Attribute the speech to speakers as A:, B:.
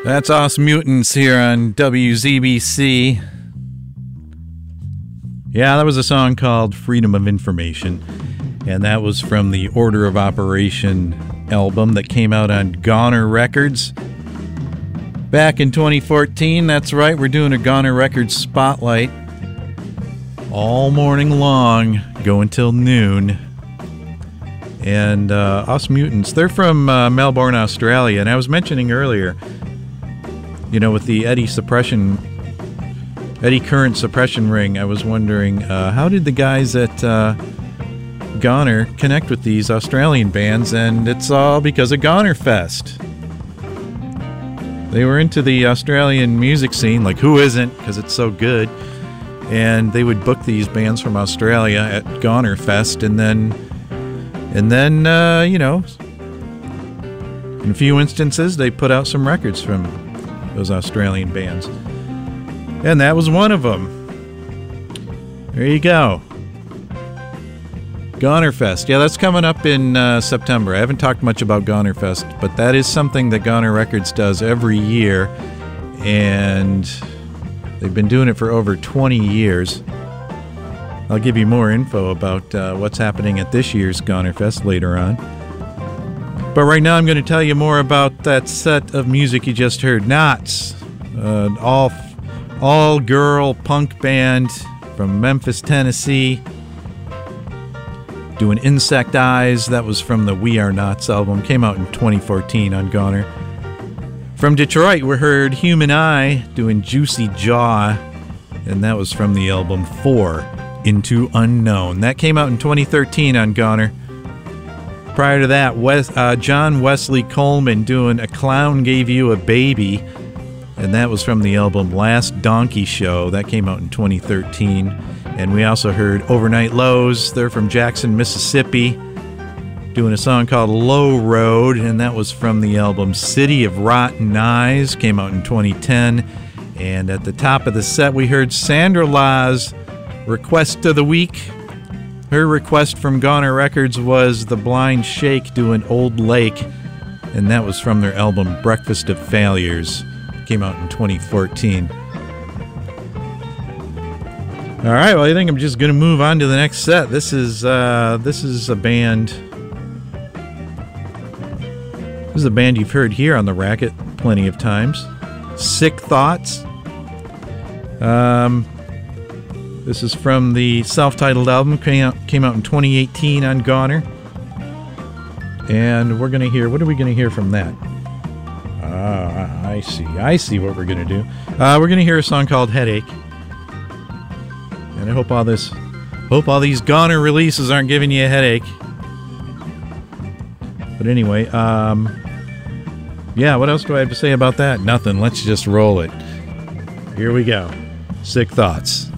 A: That's Us Mutants here on WZBC. Yeah, that was a song called Freedom of Information, and that was from the Order of Operation album that came out on Goner Records back in 2014. That's right, we're doing a Goner Records spotlight all morning long, go until noon. And Us Mutants, they're from Melbourne, Australia, and I was mentioning earlier, you know, with the Eddy Current suppression ring, I was wondering, how did the guys at Goner connect with these Australian bands? And it's all because of Goner Fest. They were into the Australian music scene, like who isn't, because it's so good. And they would book these bands from Australia at Goner Fest, and then, you know, in a few instances, they put out some records from those Australian bands. And that was one of them. There you go. Goner Fest. Yeah, that's coming up in September. I haven't talked much about Goner Fest, but that is something that Goner Records does every year. And they've been doing it for over 20 years. I'll give you more info about what's happening at this year's Goner Fest later on. But right now I'm going to tell you more about that set of music you just heard. Knots, all-girl punk band from Memphis, Tennessee, doing Insect Eyes. That was from the We Are Knots album. Came out in 2014 on Goner. From Detroit, we heard Human Eye doing Juicy Jaw, and that was from the album 4, Into Unknown. That came out in 2013 on Goner. Prior to that, John Wesley Coleman doing A Clown Gave You a Baby, and that was from the album Last Donkey Show. That came out in 2013. And we also heard Overnight Lows. They're from Jackson, Mississippi, doing a song called Low Road, and that was from the album City of Rotten Eyes. Came out in 2010. And at the top of the set, we heard Sandra La's Request of the Week. Her request from Goner Records was The Blind Shake doing Old Lake, and that was from their album Breakfast of Failures. Came out in 2014. All right, well, I think I'm just going to move on to the next set. This is a band. This is a band you've heard here on the Racket plenty of times. Sick Thoughts. This is from the self-titled album. Came out in 2018 on Goner. And we're going to hear... What are we going to hear from that? I see what we're going to do. We're going to hear a song called Headache. And I hope all these Goner releases aren't giving you a headache. But anyway, yeah, what else do I have to say about that? Nothing. Let's just roll it. Here we go. Sick Thoughts.